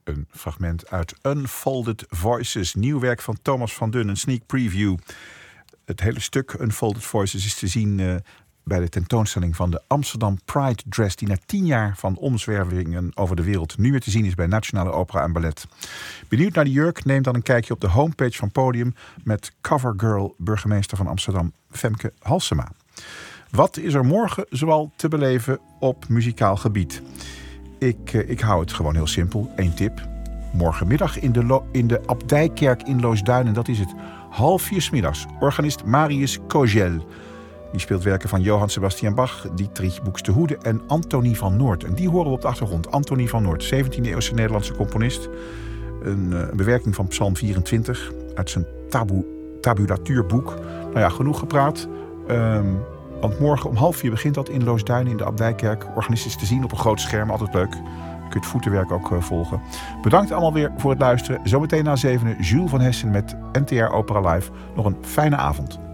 een fragment uit Unfolded Voices, nieuw werk van Thomas van Dun, een sneak preview. Het hele stuk Unfolded Voices is te zien bij de tentoonstelling van de Amsterdam Pride Dress, die na 10 jaar van omzwervingen over de wereld nu weer te zien is bij Nationale Opera en Ballet. Benieuwd naar de jurk? Neem dan een kijkje op de homepage van Podium met covergirl burgemeester van Amsterdam, Femke Halsema. Wat is er morgen zoal te beleven op muzikaal gebied? Ik hou het gewoon heel simpel. 1 tip. Morgenmiddag in de Abdijkerk in Loosduinen, dat is het 3:30 'middags. Organist Marius Kogel. Die speelt werken van Johann Sebastian Bach, Dietrich Buxtehude en Antonie van Noort. En die horen we op de achtergrond. Antonie van Noort, 17e-eeuwse Nederlandse componist. Een bewerking van Psalm 24 uit zijn tabulatuurboek. Nou ja, genoeg gepraat. Want morgen om 3:30 begint dat in Loosduinen in de Abdijkerk. Organist is te zien op een groot scherm, altijd leuk. Je kunt het voetenwerk ook volgen. Bedankt allemaal weer voor het luisteren. Zometeen na 7:00 Jules van Hessen met NTR Opera Live. Nog een fijne avond.